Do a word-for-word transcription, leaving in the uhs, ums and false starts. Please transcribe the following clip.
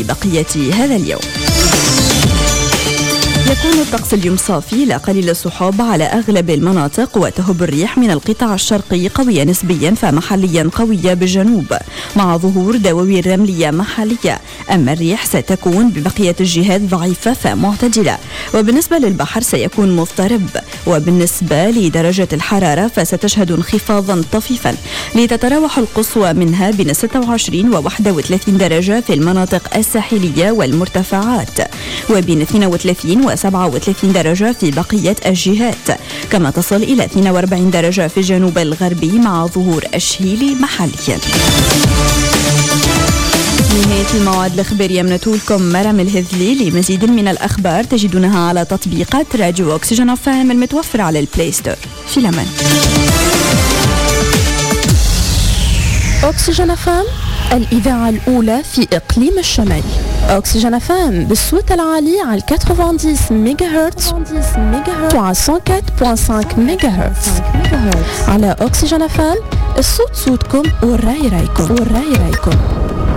في بقية هذا اليوم. يكون الطقس اليوم صافي لا قليل الصحابة على أغلب المناطق، وتهب الريح من القطاع الشرقي قوية نسبيا فمحليا قوية بالجنوب مع ظهور دواوين رملية محلية. أما الريح ستكون ببقية الجهات ضعيفة فمعتدلة. وبالنسبة للبحر سيكون مضطرب. وبالنسبة لدرجة الحرارة فستشهد انخفاضا طفيفا لتتراوح القصوى منها بين ستة وعشرين و واحد وثلاثين درجة في المناطق الساحلية والمرتفعات، وبين اثنين وثلاثين و سبعة وثلاثين درجة في بقية الجهات، كما تصل إلى اثنين وأربعين درجة في الجنوب الغربي مع ظهور الشيل محليا. نهاية المواد الإخبارية من لكم مرام الهذلي. لمزيد من الأخبار تجدونها على تطبيقات راديو أكسجين أف إم المتوفر على البلاي ستور. في الأمان. أكسجين أف إم، الإذاعة الأولى في إقليم الشمال. أكسجين أف إم بالصوت العالي على تسعين ميجا هرتز و مية وأربعة فاصلة خمسة ميجا هرتز. على أكسجين أف إم الصوت صوتكم والرأي رأيكم والرأي رأيكم.